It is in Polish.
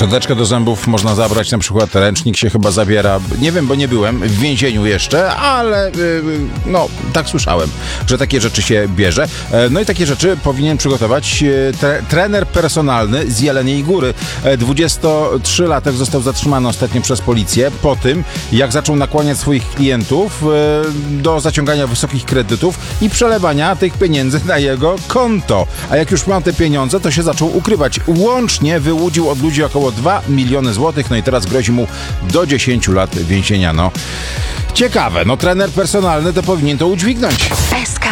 Szczoteczkę do zębów można zabrać, na przykład ręcznik się chyba zabiera. Nie wiem, bo nie byłem w więzieniu jeszcze, ale no, tak słyszałem, że takie rzeczy się bierze. No i takie rzeczy powinien przygotować trener personalny z Jeleniej Góry. 23-latek został zatrzymany ostatnio przez policję po tym, jak zaczął nakłaniać swoich klientów do zaciągania wysokich kredytów i przelewania tych pieniędzy na jego konto. A jak już miał te pieniądze, to się zaczął ukrywać. Łącznie wyłudził od ludzi około 2 miliony złotych, no i teraz grozi mu do 10 lat więzienia. No, ciekawe, no trener personalny to powinien to udźwignąć. SK